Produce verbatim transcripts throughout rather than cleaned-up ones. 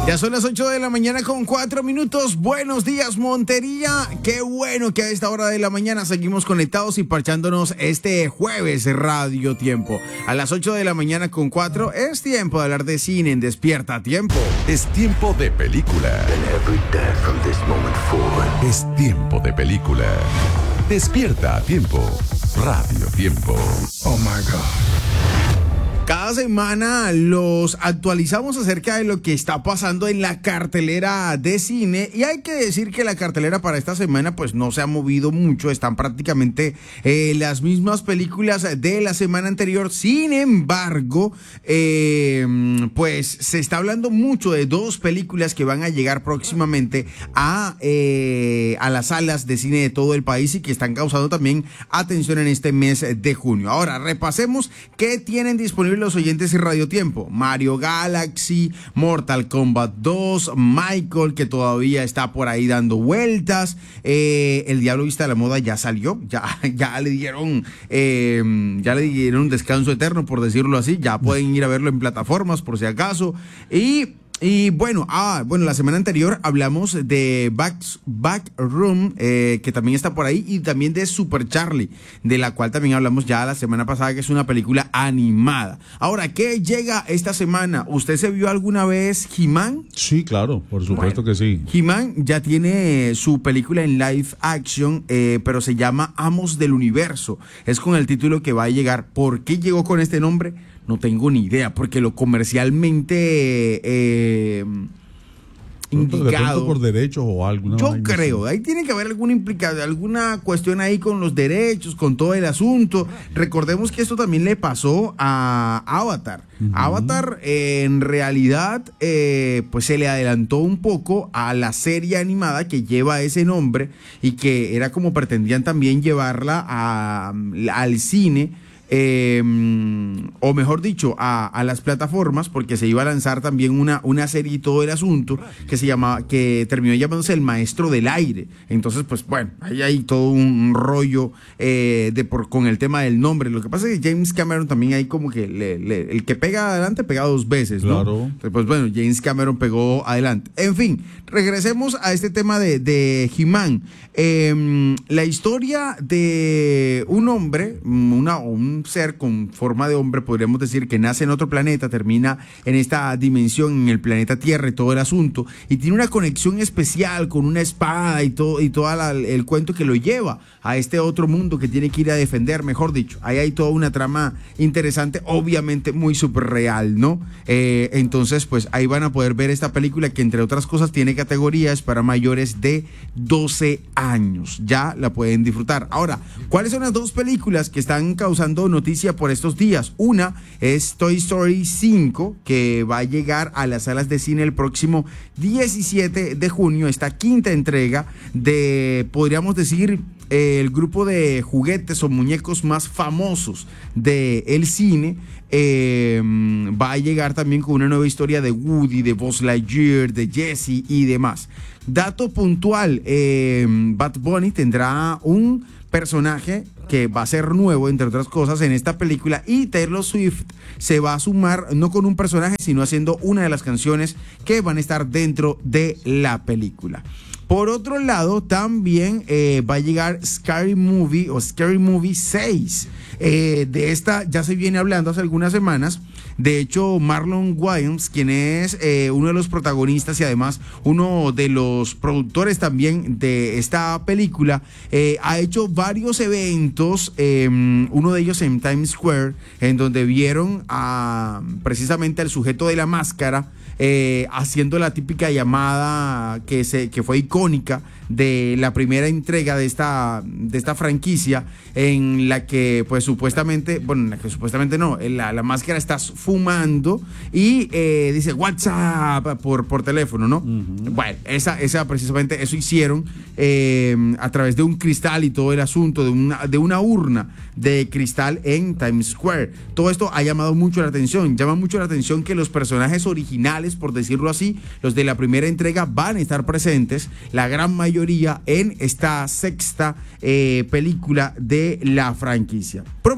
Ya son las ocho de la mañana con cuatro minutos. Buenos días, Montería. Qué bueno que a esta hora de la mañana seguimos conectados y parchándonos este jueves Radio Tiempo. A las ocho de la mañana con cuatro es tiempo de hablar de cine en Despierta Tiempo. Es tiempo de película. Es tiempo de película. Despierta a Tiempo. Radio Tiempo. Oh my God. Cada semana los actualizamos acerca de lo que está pasando en la cartelera de cine, y hay que decir que la cartelera para esta semana pues no se ha movido mucho, están prácticamente eh, las mismas películas de la semana anterior. Sin embargo, eh, pues se está hablando mucho de dos películas que van a llegar próximamente a, eh, a las salas de cine de todo el país y que están causando también atención en este mes de junio. Ahora repasemos qué tienen disponible los oyentes y Radio Tiempo. Mario Galaxy, Mortal Kombat dos, Michael, que todavía está por ahí dando vueltas, eh, El Diablo Viste a la Moda ya salió, ya, ya le dieron eh, ya le dieron un descanso eterno, por decirlo así, ya pueden ir a verlo en plataformas por si acaso. Y Y bueno, ah, bueno, la semana anterior hablamos de Back, Backroom, eh, que también está por ahí, y también de Super Charlie, de la cual también hablamos ya la semana pasada, que es una película animada. Ahora, ¿qué llega esta semana? ¿Usted se vio alguna vez He-Man? Sí, claro, por supuesto bueno, que sí. He-Man ya tiene su película en live action, eh, pero se llama Amos del Universo. Es con el título que va a llegar. ¿Por qué llegó con este nombre? No tengo ni idea, porque lo comercialmente eh, indicado por derechos o alguna. Yo creo, ahí tiene que haber alguna implicación, alguna cuestión ahí con los derechos, con todo el asunto. Recordemos que esto también le pasó a Avatar. Uh-huh. Avatar eh, en realidad eh, pues se le adelantó un poco a la serie animada que lleva ese nombre y que era como pretendían también llevarla a, al cine. Eh, o mejor dicho a, a las plataformas, porque se iba a lanzar también una, una serie y todo el asunto que se llamaba, que terminó llamándose El Maestro del Aire. Entonces pues bueno, ahí hay todo un rollo eh, de por, con el tema del nombre. Lo que pasa es que James Cameron también hay como que le, le, el que pega adelante pega dos veces, ¿no? Claro. Entonces, pues bueno, James Cameron pegó adelante. En fin, regresemos a este tema de, de He-Man. Eh, la historia de un hombre, una un ser con forma de hombre, podríamos decir, que nace en otro planeta, termina en esta dimensión, en el planeta Tierra y todo el asunto, y tiene una conexión especial con una espada y todo y todo la, el cuento que lo lleva a este otro mundo que tiene que ir a defender, mejor dicho. Ahí hay toda una trama interesante, obviamente muy súper real, ¿no? Eh, entonces, pues ahí van a poder ver esta película que, entre otras cosas, tiene categorías para mayores de doce años. Ya la pueden disfrutar. Ahora, ¿cuáles son las dos películas que están causando noticia por estos días? Una es Toy Story cinco, que va a llegar a las salas de cine el próximo diecisiete de junio, esta quinta entrega de, podríamos decir, eh, el grupo de juguetes o muñecos más famosos del cine. Eh, va a llegar también con una nueva historia de Woody, de Buzz Lightyear, de Jessie y demás. Dato puntual, eh, Bad Bunny tendrá un personaje que va a ser nuevo, entre otras cosas, en esta película, y Taylor Swift se va a sumar no con un personaje, sino haciendo una de las canciones que van a estar dentro de la película. Por otro lado, también eh, va a llegar Scary Movie o Scary Movie seis. Eh, de esta ya se viene hablando hace algunas semanas. De hecho, Marlon Wayans, quien es eh, uno de los protagonistas y además uno de los productores también de esta película, eh, ha hecho varios eventos, eh, uno de ellos en Times Square, en donde vieron a, precisamente al sujeto de la máscara eh, haciendo la típica llamada que, se, que fue icónica de la primera entrega de esta, de esta franquicia, en la que pues supuestamente, bueno, en la que supuestamente no, la, la máscara está fumando y eh, dice WhatsApp por, por teléfono, ¿no? Uh-huh. Bueno, esa, esa precisamente eso hicieron eh, a través de un cristal y todo el asunto, de una, de una urna de cristal en Times Square. Todo esto ha llamado mucho la atención, llama mucho la atención que los personajes originales, por decirlo así, los de la primera entrega, van a estar presentes, la gran mayoría en esta sexta eh, película de la franquicia. Promete,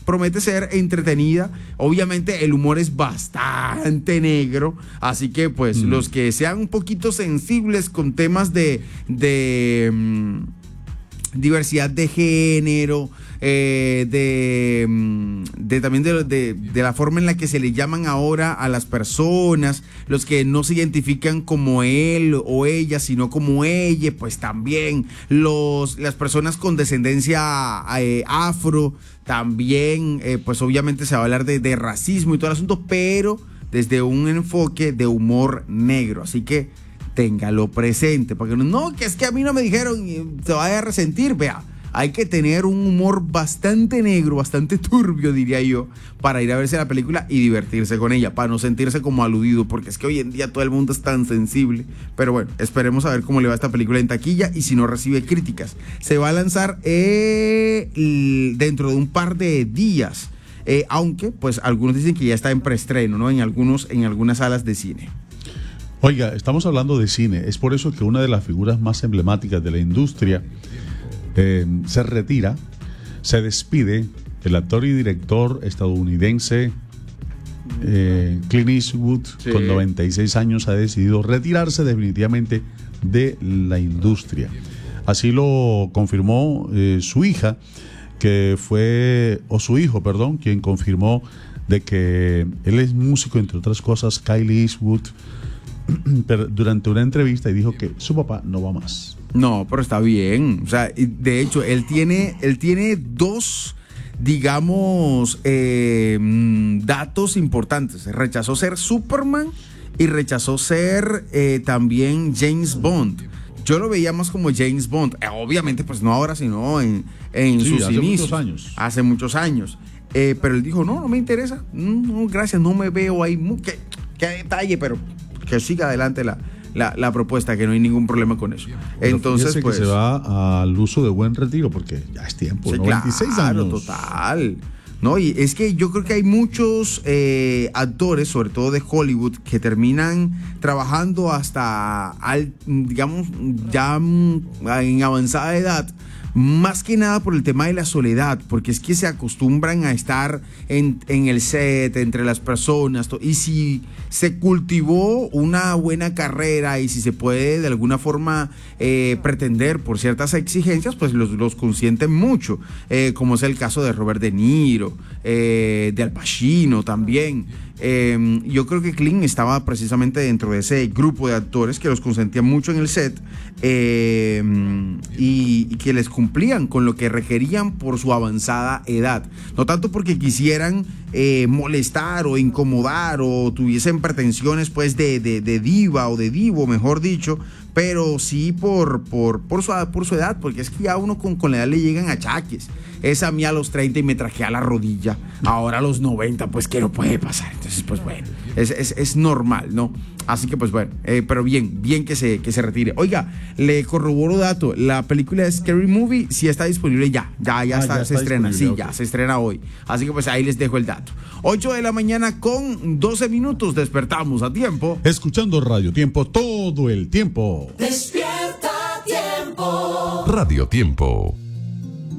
promete ser entretenida. Obviamente el humor es bastante negro, así que pues mm. los que sean un poquito sensibles con temas de, de um, diversidad de género, eh, de, de también de, de, de la forma en la que se le llaman ahora a las personas, los que no se identifican como él o ella, sino como ella, pues también los, las personas con descendencia eh, afro, también, eh, pues obviamente se va a hablar de, de racismo y todo el asunto, pero desde un enfoque de humor negro, así que téngalo presente, porque no, no, que es que a mí no me dijeron y se vaya a resentir, vea. Hay que tener un humor bastante negro, bastante turbio, diría yo, para ir a verse la película y divertirse con ella, para no sentirse como aludido, porque es que hoy en día todo el mundo es tan sensible. Pero bueno, esperemos a ver cómo le va esta película en taquilla y si no recibe críticas. Se va a lanzar eh, dentro de un par de días, eh, aunque pues algunos dicen que ya está en preestreno, ¿no? En, algunos, en algunas salas de cine. Oiga, estamos hablando de cine, es por eso que una de las figuras más emblemáticas de la industria Eh, se retira, se despide. El actor y director estadounidense eh, Clint Eastwood, sí. con noventa y seis años, ha decidido retirarse definitivamente de la industria. Así lo confirmó eh, su hija, que fue, o su hijo, perdón, quien confirmó de que él es músico, entre otras cosas, Kyle Eastwood, durante una entrevista, y dijo que su papá no va más. No, pero está bien. O sea, de hecho, él tiene, él tiene dos, digamos, eh, datos importantes. Rechazó ser Superman y rechazó ser eh, también James Bond. Yo lo veía más como James Bond. Eh, obviamente, pues no ahora, sino en, en sí, sus hace inicios. Muchos años. Hace muchos años. Eh, pero él dijo, no, no me interesa. No, gracias, no me veo ahí. Qué, qué detalle, pero que siga adelante la... La, la propuesta, que no hay ningún problema con eso. Pero entonces, pues. Que se va al uso de buen retiro, porque ya es tiempo, sí, ¿no? veintiséis claro, años. Total. No, y es que yo creo que hay muchos eh, actores, sobre todo de Hollywood, que terminan trabajando hasta, al, digamos, ya en avanzada edad. Más que nada por el tema de la soledad, porque es que se acostumbran a estar en, en el set, entre las personas, y si se cultivó una buena carrera y si se puede de alguna forma eh, pretender por ciertas exigencias, pues los, los consienten mucho, eh, como es el caso de Robert De Niro, eh, de Al Pacino también. Eh, yo creo que Clint estaba precisamente dentro de ese grupo de actores que los consentían mucho en el set eh, y, y que les cumplían con lo que requerían por su avanzada edad, no tanto porque quisieran eh, molestar o incomodar o tuviesen pretensiones pues de, de, de diva o de divo, mejor dicho, pero sí por, por, por, su, por su edad, porque es que ya uno con, con la edad le llegan achaques. Es a mí a los treinta y me traquea la rodilla, ahora a los noventa, pues ¿qué no puede pasar? Entonces, pues bueno, es, es, es normal, ¿no? Así que pues bueno, eh, pero bien, bien que se, que se retire. Oiga, le corroboro dato, la película de Scary Movie sí está disponible ya, ya, ya, ah, está, ya se está estrena, sí, okay. ya se estrena hoy. Así que pues ahí les dejo el dato. ocho de la mañana con doce minutos, despertamos a tiempo. Escuchando Radio Tiempo todo el tiempo. Despierta Tiempo. Radio Tiempo.